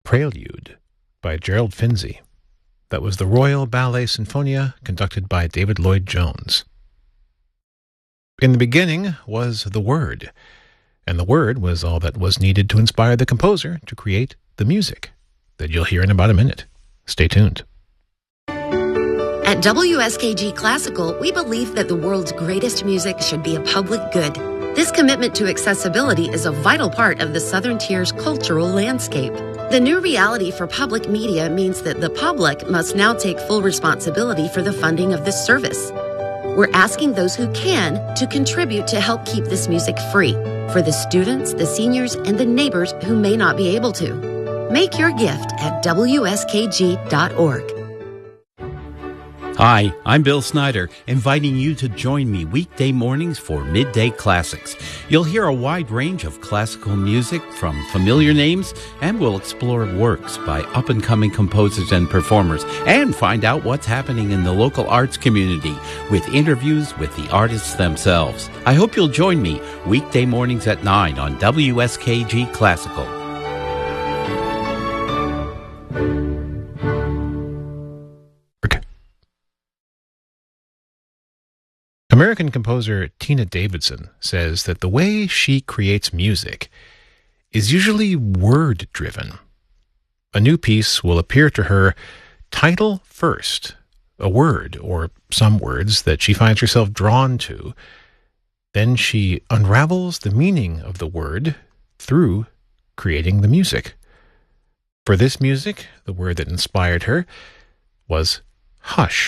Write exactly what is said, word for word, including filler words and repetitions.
Prelude by Gerald Finzi. That was the Royal Ballet Sinfonia, conducted by David Lloyd Jones. In the beginning was the Word, and the Word was all that was needed to inspire the composer to create the music that you'll hear in about a minute. Stay tuned. At W S K G Classical, we believe that the world's greatest music should be a public good. This commitment to accessibility is a vital part of the Southern Tier's cultural landscape. The new reality for public media means that the public must now take full responsibility for the funding of this service. We're asking those who can to contribute to help keep this music free for the students, the seniors, and the neighbors who may not be able to. Make your gift at W S K G dot org. Hi, I'm Bill Snyder, inviting you to join me weekday mornings for Midday Classics. You'll hear a wide range of classical music from familiar names, and we'll explore works by up-and-coming composers and performers, and find out what's happening in the local arts community with interviews with the artists themselves. I hope you'll join me weekday mornings at nine on W S K G Classical. American composer Tina Davidson says that the way she creates music is usually word-driven. A new piece will appear to her title first, a word or some words that she finds herself drawn to. Then she unravels the meaning of the word through creating the music. For this music, the word that inspired her was hush.